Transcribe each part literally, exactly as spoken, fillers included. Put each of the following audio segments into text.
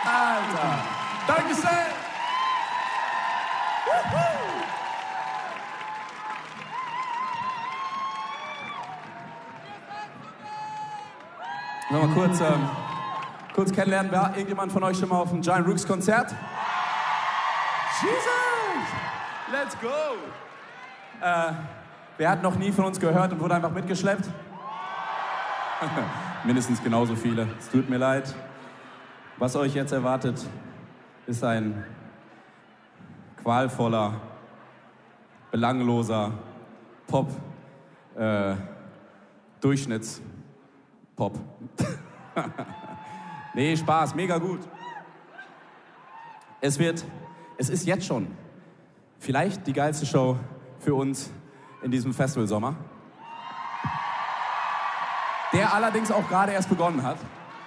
Alter. Danke sehr. Nochmal kurz, ähm, kurz kennenlernen. War irgendjemand von euch schon mal auf einem Giant Rooks Konzert? Jesus! Let's go! Äh, wer hat noch nie von uns gehört und wurde einfach mitgeschleppt? Mindestens genauso viele. Es tut mir leid. Was euch jetzt erwartet, ist ein qualvoller, belangloser Pop, äh, Durchschnittspop. Nee, Spaß, mega gut. Es wird, es ist jetzt schon vielleicht die geilste Show für uns in diesem Festivalsommer, der allerdings auch gerade erst begonnen hat.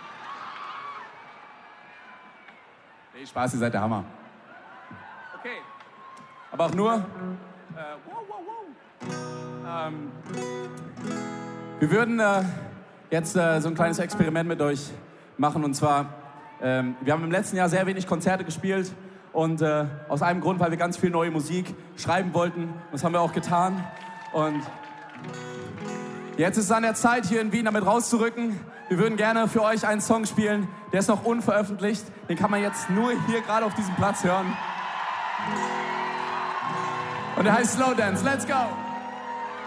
Nee, Spaß, ihr seid der Hammer. Okay. Aber auch nur, äh, wow, wow, wow. Ähm, wir würden äh, jetzt äh, so ein kleines Experiment mit euch machen. Und zwar, ähm, wir haben im letzten Jahr sehr wenig Konzerte gespielt. Und äh, aus einem Grund, weil wir ganz viel neue Musik schreiben wollten. Das haben wir auch getan. Und jetzt ist es an der Zeit, hier in Wien damit rauszurücken. Wir würden gerne für euch einen Song spielen, der ist noch unveröffentlicht. Den kann man jetzt nur hier gerade auf diesem Platz hören. Und der heißt Slow Dance. Let's go!